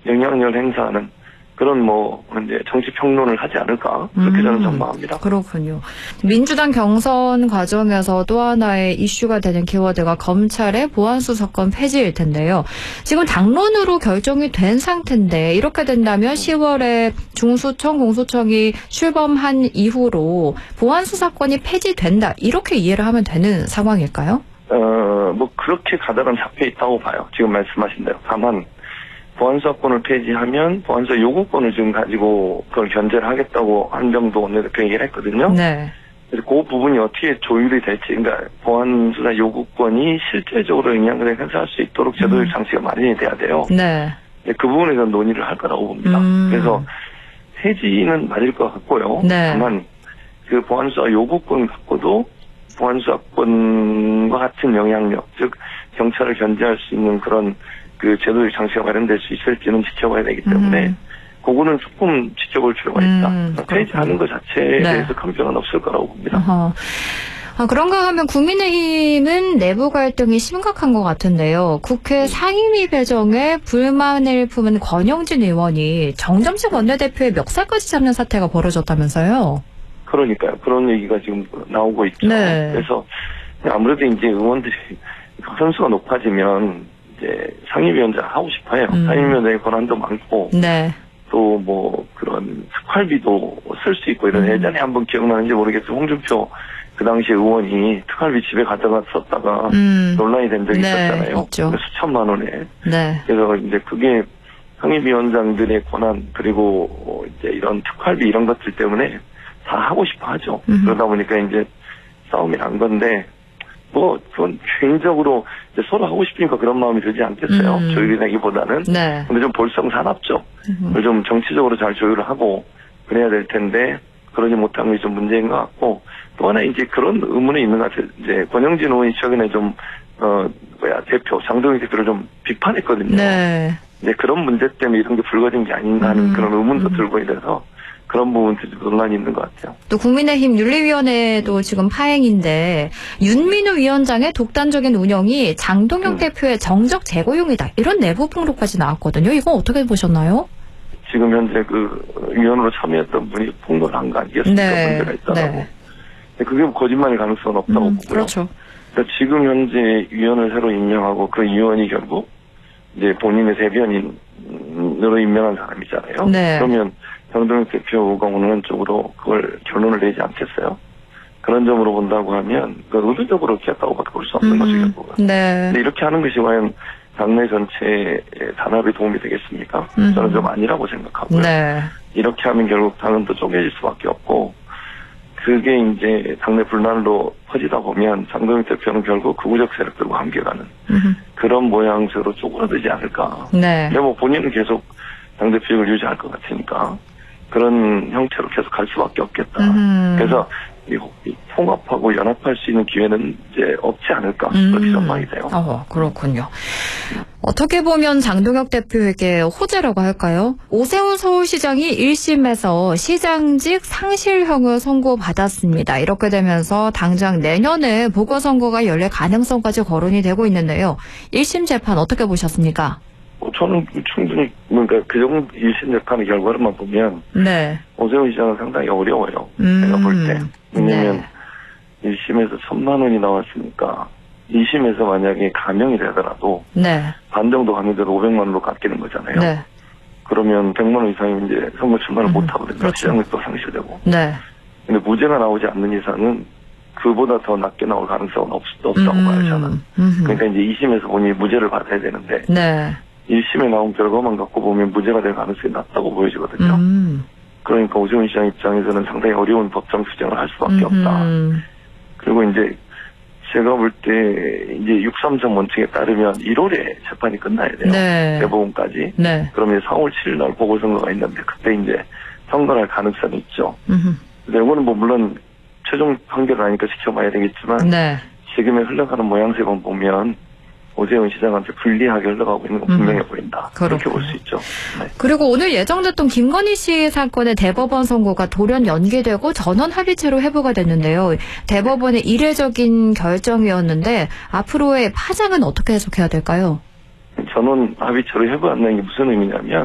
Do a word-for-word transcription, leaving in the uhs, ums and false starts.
영향력을 행사하는 그런 뭐 이제 정치 평론을 하지 않을까 그렇게 음, 저는 전망합니다. 그렇군요. 민주당 경선 과정에서 또 하나의 이슈가 되는 키워드가 검찰의 보안수사권 폐지일 텐데요. 지금 당론으로 결정이 된 상태인데 이렇게 된다면 시월에 중수청, 공소청이 출범한 이후로 보안수사권이 폐지된다 이렇게 이해를 하면 되는 상황일까요? 어, 뭐 그렇게 가닥은 잡혀 있다고 봐요. 지금 말씀하신 대로. 다만 보안수사권을 폐지하면 보안수사 요구권을 지금 가지고 그걸 견제를 하겠다고 한정도 원내대표 얘기를 했거든요. 네. 그래서 그 부분이 어떻게 조율이 될지, 그러니까 보안수사 요구권이 실제적으로 영향을 행사할 수 있도록 제도적 장치가 마련이 돼야 돼요. 네. 그 부분에 대한 논의를 할 거라고 봅니다. 음. 그래서 폐지는 맞을 것 같고요. 네. 다만 그 보안수사 요구권 갖고도 보안수사권과 같은 영향력, 즉 경찰을 견제할 수 있는 그런 그 제도적 장치가 마련될 수 있을지는 지켜봐야 되기 때문에 음. 그거는 조금 지켜볼 필요가 있다. 음, 폐지하는 것 자체에 네. 대해서 큰 변화는 없을 거라고 봅니다. 아, 그런가 하면 국민의힘은 내부 갈등이 심각한 것 같은데요. 국회 상임위 배정에 불만을 품은 권영진 의원이 정점식 원내대표의 멱살까지 잡는 사태가 벌어졌다면서요. 그러니까요. 그런 얘기가 지금 나오고 있죠. 네. 그래서 아무래도 이제 의원들이 선수가 높아지면 이제 상임위원장 하고 싶어요. 음. 상임위원장의 권한도 많고, 네. 또 뭐 그런 특활비도 쓸 수 있고 이런 음. 예전에 한번 기억나는지 모르겠어요. 홍준표 그 당시 의원이 특활비 집에 가져가 썼다가 음. 논란이 된 적이 네, 있었잖아요. 있죠. 수천만 원에. 네. 그래서 이제 그게 상임위원장들의 권한 그리고 이제 이런 특활비 이런 것들 때문에 다 하고 싶어 하죠. 음. 그러다 보니까 이제 싸움이 난 건데. 뭐, 그건 개인적으로 이제 서로 하고 싶으니까 그런 마음이 들지 않겠어요. 음. 조율이 되기보다는. 네. 근데 좀 볼썽사납죠. 음. 좀 정치적으로 잘 조율을 하고 그래야 될 텐데, 그러지 못한 게 좀 문제인 것 같고, 또 하나 이제 그런 의문이 있는 것 같아요. 이제 권영진 의원이 최근에 좀, 어, 뭐야, 대표, 장동희 대표를 좀 비판했거든요. 네. 이제 그런 문제 때문에 이런 게 불거진 게 아닌가 하는 음. 그런 의문도 음. 들고 이래서, 그런 부분들이 논란이 있는 것 같아요. 또 국민의힘 윤리위원회도 지금 파행인데 윤민우 위원장의 독단적인 운영이 장동혁 음. 대표의 정적 재고용이다. 이런 내부 폭로까지 나왔거든요. 이거 어떻게 보셨나요? 지금 현재 그 위원으로 참여했던 분이 폭로를 한 거 아니겠습니까? 네. 문제가 있다고. 네. 그게 거짓말일 가능성은 없다고 음, 보고요. 그렇죠. 그러니까 지금 현재 위원을 새로 임명하고 그 위원이 결국 이제 본인의 대변인으로 임명한 사람이잖아요. 네. 그러면 장동혁 대표가 오는 쪽으로 그걸 결론을 내지 않겠어요? 그런 점으로 본다고 하면 그 의도적으로 그렇게 했다고밖에 볼 수 없는 음, 거죠, 결국은. 네. 근데 이렇게 하는 것이 과연 당내 전체의 단합에 도움이 되겠습니까? 음. 저는 좀 아니라고 생각하고요. 네. 이렇게 하면 결국 당은 또 쪼개질 수밖에 없고 그게 이제 당내 분란으로 퍼지다 보면 장동혁 대표는 결국 극우적 세력들과 함께 가는 음. 그런 모양새로 쪼그라들지 않을까. 네. 근데 뭐 본인은 계속 당대표직을 유지할 것 같으니까 그런 형태로 계속 갈 수밖에 없겠다. 음. 그래서 이, 이 통합하고 연합할 수 있는 기회는 이제 없지 않을까 음. 그렇게 전망이 돼요. 어, 그렇군요. 어떻게 보면 장동혁 대표에게 호재라고 할까요? 오세훈 서울시장이 일 심에서 시장직 상실형을 선고받았습니다. 이렇게 되면서 당장 내년에 보궐선거가 열릴 가능성까지 거론이 되고 있는데요. 일 심 재판 어떻게 보셨습니까? 저는 충분히 뭔가 그 정도 일 심 재판의 결과로만 보면 네. 오세훈 시장은 상당히 어려워요. 음. 제가 볼 때. 왜냐하면 네. 일 심에서 천만 원이 나왔으니까 이 심에서 만약에 감형이 되더라도 네. 반 정도 감형돼도 오백만 원으로 깎이는 거잖아요. 네. 그러면 백만 원 이상이면 이제 선거 출마를 음. 못 하거든요. 그렇죠. 시장력도 상실되고. 네. 근데 무죄가 나오지 않는 이상은 그보다 더 낮게 나올 가능성은 없, 없다고 음. 봐요, 저는. 음. 그러니까 이제 이 심에서 본인이 무죄를 받아야 되는데 네. 일 심에 나온 결과만 갖고 보면 무죄가 될 가능성이 낮다고 보여지거든요. 음. 그러니까 오세훈 시장 입장에서는 상당히 어려운 법정 투쟁을 할 수밖에 음. 없다. 그리고 이제 제가 볼 때 이제 육삼삼 원칙에 따르면 일월에 재판이 끝나야 돼요. 네. 대법원까지. 네. 그러면 사월 칠일 날 보궐선거가 있는데 그때 이제 선거할 가능성이 있죠. 음. 근데 이거는 뭐 물론 최종 판결을 하니까 지켜봐야 되겠지만 네. 지금의 흘러가는 모양새만 보면 오세훈 시장한테 불리하게 흘러가고 있는 건 분명해 음. 보인다. 그렇게 볼 수 있죠. 네. 그리고 오늘 예정됐던 김건희 씨 사건의 대법원 선고가 돌연 연기되고 전원 합의체로 회부가 됐는데요. 대법원의 이례적인 결정이었는데 앞으로의 파장은 어떻게 해석해야 될까요? 전원 합의체로 회부한다는 게 무슨 의미냐면